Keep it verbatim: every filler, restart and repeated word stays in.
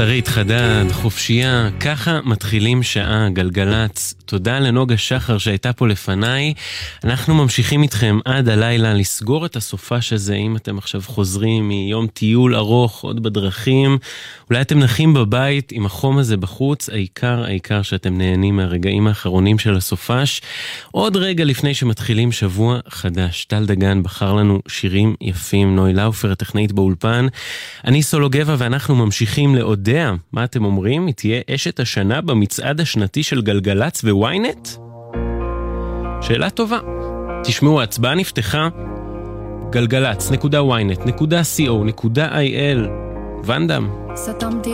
שרית חדד, חופשייה, ככה מתחילים שעה, גלגלץ. תודה לנוגה שחר שהייתה פה לפניי. אנחנו ממשיכים איתכם עד הלילה לסגור את הסופש הזה, אם אתם עכשיו חוזרים מיום טיול ארוך, עוד בדרכים. אולי אתם נחים בבית עם החום הזה בחוץ, העיקר, העיקר שאתם נהנים מהרגעים האחרונים של הסופש. עוד רגע לפני שמתחילים שבוע חדש. טל דגן בחר לנו שירים יפים, נוי לאופר, הטכנאית באולפן. אני סולו גבע ואנחנו ממשיכים לעוד מה אתם אומרים? היא תהיה אשת השנה במצעד השנתי של גלגלץ וויינט? שאלה טובה. תשמעו, ההצבעה נפתחה. גלגלץ נקודה וויינט נקודה סי או נקודה איי אל. ונדם. סתמתי